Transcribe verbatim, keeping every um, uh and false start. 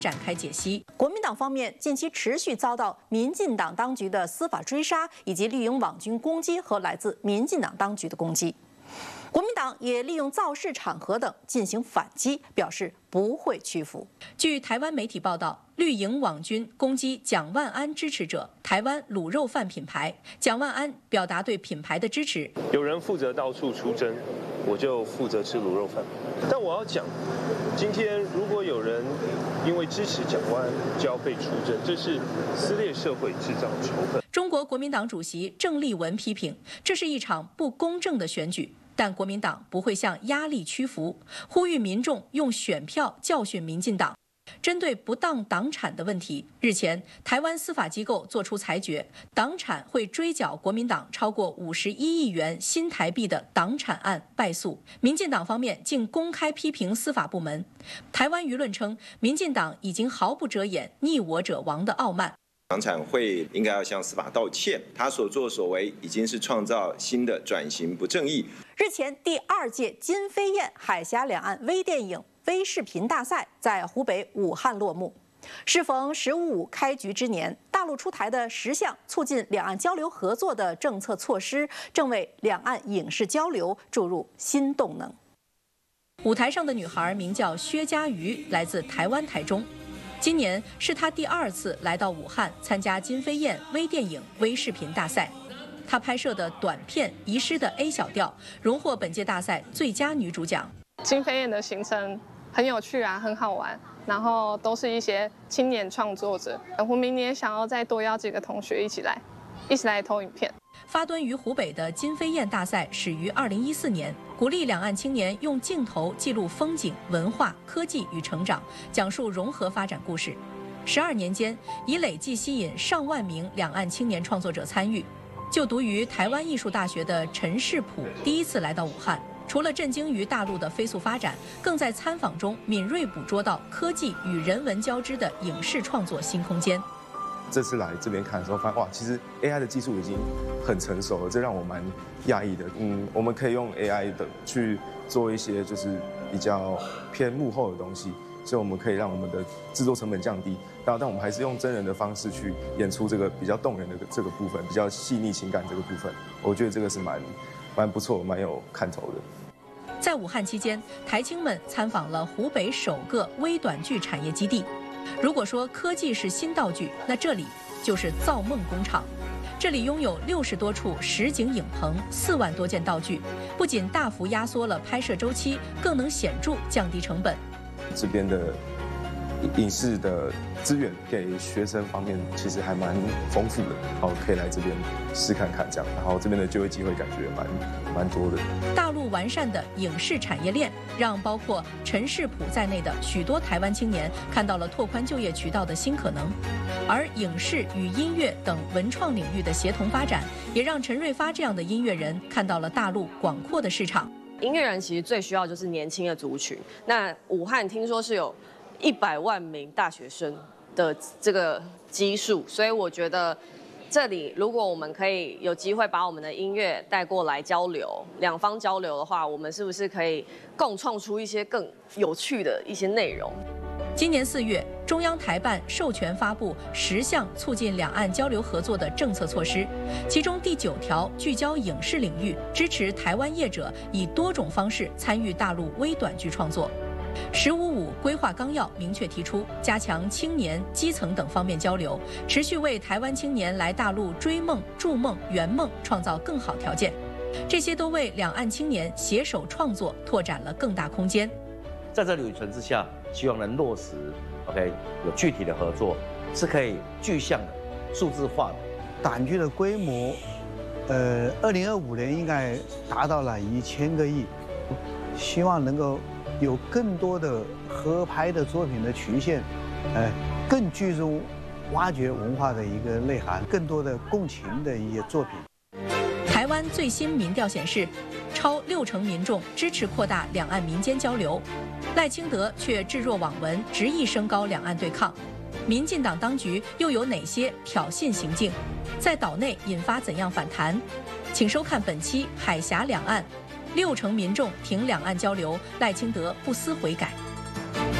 展开解析。 国民党方面近期持续遭到民进党当局的司法追杀，以及绿营网军攻击和来自民进党当局的攻击。国民党也利用造势场合等进行反击，表示不会屈服。 据台湾媒体报道，绿营网军攻击蒋万安支持者台湾卤肉饭品牌，蒋万安表达对品牌的支持。 有人负责到处出征，我就负责吃卤肉饭。但我要讲，今天如果有人因为支持蒋万安就要被出征，这是撕裂社会、制造仇恨。 中国国民党主席郑丽文批评，这是一场不公正的选举。但国民党不会向压力屈服，呼吁民众用选票教训民进党。针对不当党产的问题，日前台湾司法机构作出裁决，党产会追缴国民党超过五十一亿元新台币的党产案败诉。民进党方面竟公开批评司法部门，台湾舆论称，民进党已经毫不遮掩逆我者亡的傲慢。 党产会应该要向司法道歉，他所作所为已经是创造新的转型不正义。 日前，第二届金飞燕海峡两岸微电影微视频大赛在湖北武汉落幕。适逢“十五五”开局之年，大陆出台的十项促进两岸交流合作的政策措施，正为两岸影视交流注入新动能。 舞台上的女孩名叫薛家瑜，来自台湾台中。今年是她第二次来到武汉参加金飞燕微电影微视频大赛。她拍摄的短片《遗失的 A 小调》荣获本届大赛最佳女主奖。 金飞燕的行程很有趣啊，很好玩，然后都是一些青年创作者。我明年想要再多邀几个同学一起来，一起来投影片。 发端于湖北的金飞燕大赛始于二零一四年，鼓励两岸青年用镜头记录风景、文化、科技与成长，讲述融合发展故事。十二年间，已累计吸引上万名两岸青年创作者参与。就读于台湾艺术大学的陈世普第一次来到武汉，除了震惊于大陆的飞速发展，更在参访中敏锐捕捉到科技与人文交织的影视创作新空间。 这次来这边看的时候，发现哇，其实 A I 的技术已经很成熟了，这让我蛮讶异的。嗯，我们可以用 A I 的去做一些就是比较偏幕后的东西，所以我们可以让我们的制作成本降低。但但我们还是用真人的方式去演出这个比较动人的这个部分，比较细腻情感这个部分，我觉得这个是蛮蛮不错、蛮有看头的。 在武汉期间，台青们参访了湖北首个微短剧产业基地。如果说科技是新道具，那这里就是造梦工厂。这里拥有六十多处实景影棚，四万多件道具，不仅大幅压缩了拍摄周期，更能显著降低成本。 这边的影视的资源给学生方面其实还蛮丰富的，然后可以来这边试看看这样，然后这边的就业机会感觉蛮蛮多的。 大陆完善的影视产业链，让包括陈世普在内的许多台湾青年看到了拓宽就业渠道的新可能，而影视与音乐等文创领域的协同发展，也让陈瑞发这样的音乐人看到了大陆广阔的市场。 音乐人其实最需要就是年轻的族群，那武汉听说是有一百万名大学生的这个基数，所以我觉得这里如果我们可以有机会把我们的音乐带过来交流，两方交流的话，我们是不是可以共创出一些更有趣的一些内容？ 今年四月，中央台办授权发布十项促进两岸交流合作的政策措施，其中第九条聚焦影视领域，支持台湾业者以多种方式参与大陆微短剧创作。十五五规划纲要明确提出，加强青年、基层等方面交流，持续为台湾青年来大陆追梦、筑梦、圆梦创造更好条件。这些都为两岸青年携手创作拓展了更大空间。 在这旅程之下，希望能落实 ，OK， 有具体的合作，是可以具象的、数字化的。 短剧的规模，呃，二零二五年应该达到了一千个亿，希望能够有更多的合拍的作品的曲线，呃，更具重挖掘文化的一个内涵，更多的共情的一些作品。 台湾最新民调显示，超六成民众支持扩大两岸民间交流，赖清德却置若罔闻，执意升高两岸对抗。民进党当局又有哪些挑衅行径？在岛内引发怎样反弹？请收看本期《海峡两岸》，六成民众挺两岸交流，赖清德不思悔改。